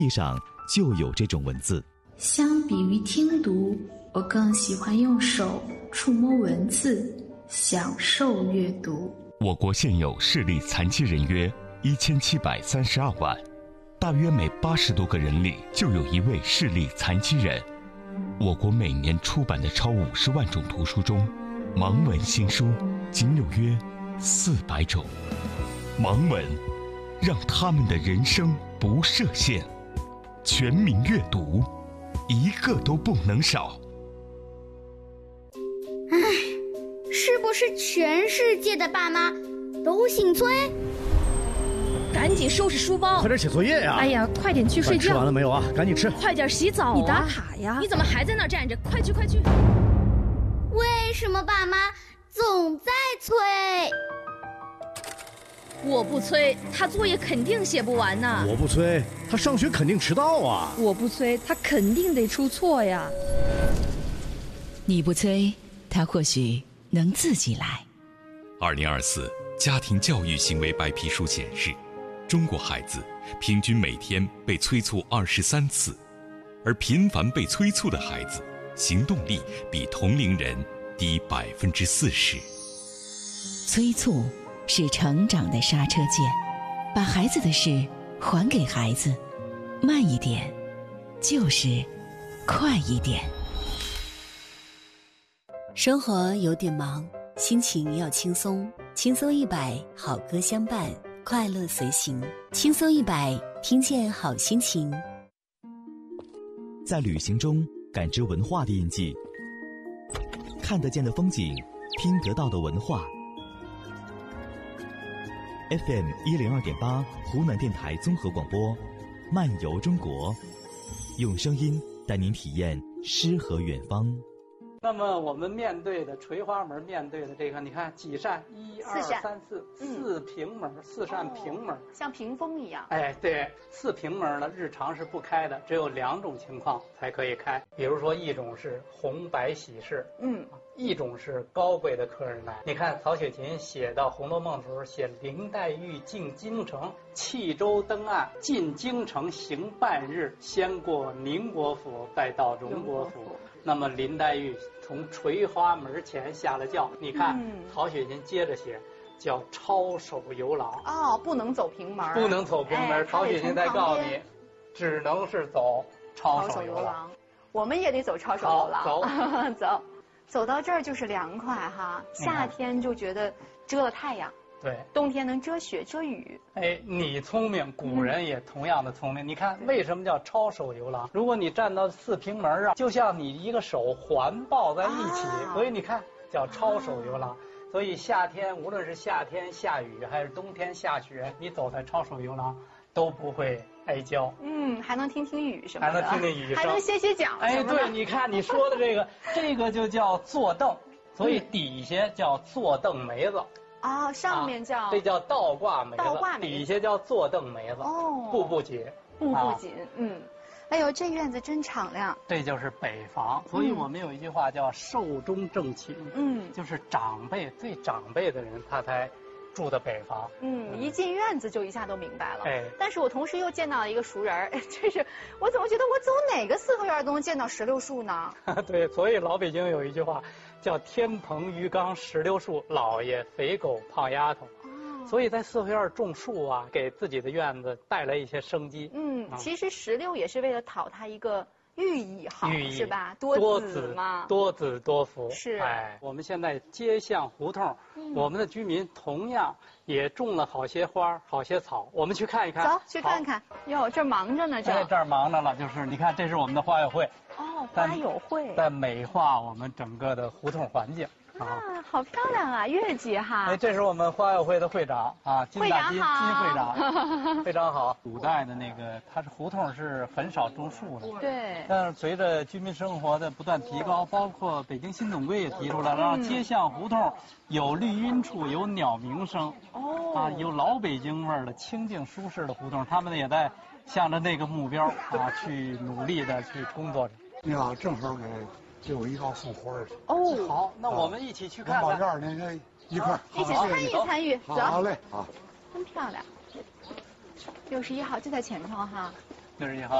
地上就有这种文字。 相比于听读，我更喜欢用手触摸文字，享受阅读。 我国现有视力残疾人约1732万，大约每80多个人里就有一位视力残疾人。我国每年出版的超50万种图书中，盲文新书仅有约400种。盲文让他们的人生不设限，全民阅读，一个都不能少。 唉，是不是全世界的爸妈都姓崔？ 赶紧收拾书包， 快点写作业呀！ 哎呀，快点去睡觉。 吃完了没有啊？赶紧吃。 快点洗澡啊！你打卡呀！你怎么还在那儿站着？快去快去！ 为什么爸妈总在催？ 我不催，他作业肯定写不完呢。 我不催，他上学肯定迟到啊。 我不催，他肯定得出错呀。 你不催，他或许能自己来。 2024家庭教育行为白皮书显示，中国孩子平均每天被催促23次，而频繁被催促的孩子，行动力比同龄人低40%。 催促是成长的刹车键，把孩子的事还给孩子，慢一点，就是快一点。 生活有点忙，心情要轻松，轻松100，好歌相伴，快乐随行。轻松100，听见好心情。 在旅行中感知文化的印记，看得见的风景，听得到的文化。FM 102.8湖南电台综合广播，漫游中国，用声音带您体验诗和远方。 那么我们面对的垂花门，面对的这个，你看几扇？1、2、3、4，4平门，4扇平门， 像屏风一样。 哎，对，4平门呢，日常是不开的，只有2种情况才可以开。比如说，一种是红白喜事，一种是高贵的客人来。你看曹雪芹写到《红楼梦》的时候，写林黛玉进京城，弃舟登岸，进京城行半日，先过宁国府，再到荣国府。那么林黛玉从垂花门前下了轿，你看曹雪芹接着写，叫抄手游廊。 哦，不能走平门， 不能走平门。曹雪芹在告诉你，只能是走抄手游廊。 我们也得走抄手游廊。 走到这儿就是凉快哈，夏天就觉得遮了太阳。 对， 冬天能遮雪遮雨。 哎，你聪明，古人也同样的聪明。你看为什么叫抄手游廊？如果你站到4平门啊，就像你一个手环抱在一起，所以你看叫抄手游廊。所以夏天无论是夏天下雨还是冬天下雪，你走在抄手游廊都不会挨浇。 还能听听雨什么的， 还能听听雨声， 还能歇歇脚。 哎，对，你看你说的这个就叫坐凳，所以底下叫坐凳梅子。 上面叫这叫倒挂梅子，底下叫坐凳梅子。步步紧， 步步紧。哎呦，这院子真敞亮。 这就是北房，所以我们有一句话叫寿终正寝。就是长辈最长辈的人他才住的北房。 一进院子就一下都明白了。 哎， 但是我同时又见到了一个熟人，这是我怎么觉得我走哪个四合院都能见到石榴树呢？ 对，所以老北京有一句话叫天棚鱼缸石榴树，老爷肥狗胖丫头。所以在四合院种树啊，给自己的院子带来一些生机。 其实石榴也是为了讨它一个寓意好，是吧？ 多子嘛， 多子多福。 是。 哎，我们现在街巷胡同，我们的居民同样也种了好些花，好些草，我们去看一看。 走，去看看。哟，这忙着呢， 这儿忙着了，就是你看，这是我们的花友会。 花友会在美化我们整个的胡同环境。 好漂亮啊，月季哈！ 哎，这是我们花友会的会长啊，金大金会长，非常好。古代的那个，它是胡同是很少种树的， 对。 但是随着居民生活的不断提高，包括北京新总规也提出来了，让街巷胡同有绿荫处，有鸟鸣声，有老北京味儿的清静舒适的胡同，他们也在向着那个目标去努力的去工作着。 你好，正好给我一道送花去。 好，那我们一起去看看。 往这儿那个一块儿， 一起参与参与。 好嘞，好。 真漂亮。61号就在前头哈。 61号。